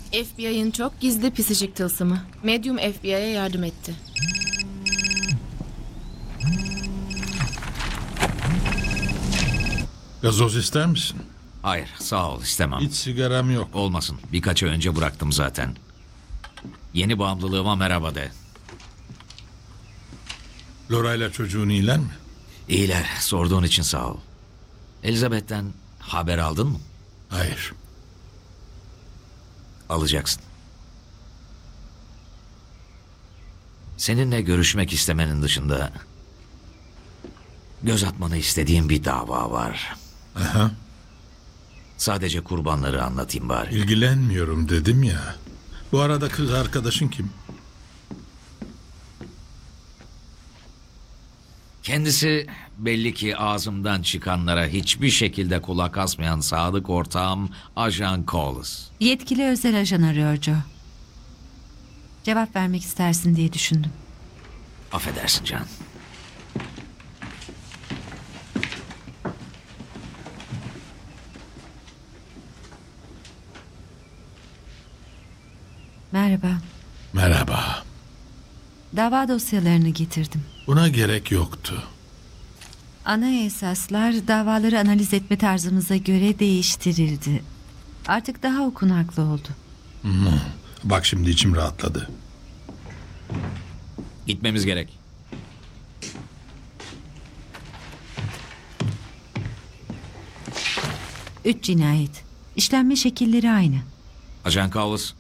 FBI'ın çok gizli pisicik tılsımı. Medium FBI'ye yardım etti. Gazoz ister misin? Hayır, sağ ol, istemem. Hiç sigaram yok. Olmasın, birkaç ay önce bıraktım zaten. Yeni bağımlılığıma merhaba de. Lora'yla çocuğun iyiler mi? İyiler, sorduğun için sağ ol. Elizabeth'ten haber aldın mı? Hayır. Alacaksın. Seninle görüşmek istemenin dışında göz atmanı istediğim bir dava var. Aha. Sadece kurbanları anlatayım bari. İlgilenmiyorum dedim ya. Bu arada kız arkadaşın kim? Kendisi belli ki ağzımdan çıkanlara hiçbir şekilde kulak asmayan sadık ortağım Ajan Collis. Yetkili özel ajan arıyor Joe. Cevap vermek istersin diye düşündüm. Affedersin Can. Merhaba. Merhaba. Dava dosyalarını getirdim. Buna gerek yoktu. Ana esaslar davaları analiz etme tarzımıza göre değiştirildi. Artık daha okunaklı oldu. Bak şimdi içim rahatladı. Gitmemiz gerek. Üç cinayet. İşlenme şekilleri aynı. Ajan Collis,